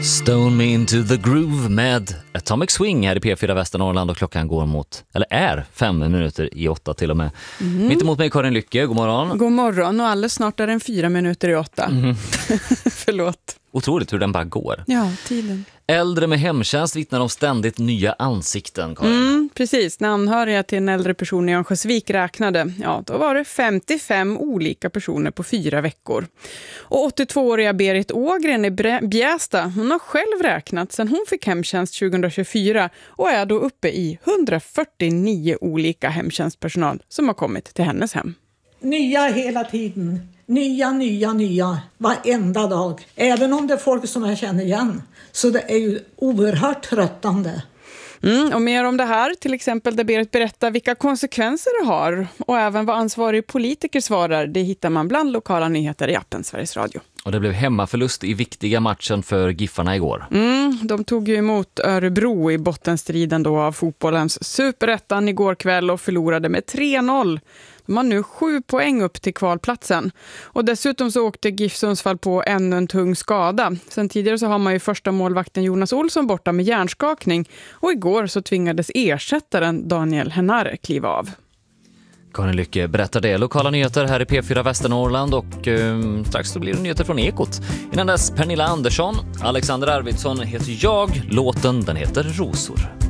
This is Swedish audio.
Stone Me Into The Groove med Atomic Swing här i P4 Västernorrland och klockan går mot, eller är 5:05 till och med. Mitt emot mig Karin Lycke, god morgon. God morgon och alldeles snart är den 4:04. Förlåt. Otroligt hur den bara går. Ja, tiden. Äldre med hemtjänst vittnar om ständigt nya ansikten, Karin. Precis, när anhöriga till en äldre person i Örnsköldsvik räknade, då var det 55 olika personer på 4 veckor. Och 82-åriga Berit Ågren i Bjästa, hon har själv räknat sedan hon fick hemtjänst 2024 och är då uppe i 149 olika hemtjänstpersonal som har kommit till hennes hem. Nya hela tiden. Nya. Varenda dag. Även om det är folk som jag känner igen. Så det är ju oerhört tröttande. Och mer om det här, till exempel där Berit berättar vilka konsekvenser det har. Och även vad ansvarig politiker svarar, det hittar man bland lokala nyheter i appen Sveriges Radio. Och det blev hemmaförlust i viktiga matchen för Giffarna igår. De tog ju emot Örebro i bottenstriden då av fotbollens superettan igår kväll och förlorade med 3-0. De har nu 7 poäng upp till kvalplatsen. Och dessutom så åkte GIF Sundsvall på ännu en tung skada. Sen tidigare så har man ju första målvakten Jonas Olsson borta med hjärnskakning. Och igår så tvingades ersättaren Daniel Henare kliva av. Karin Lycke berättar det. Lokala nyheter här i P4 Västernorrland och strax så blir det nyheter från Ekot. Innan dess Pernilla Andersson, Alexander Arvidsson heter jag. Låten den heter Rosor.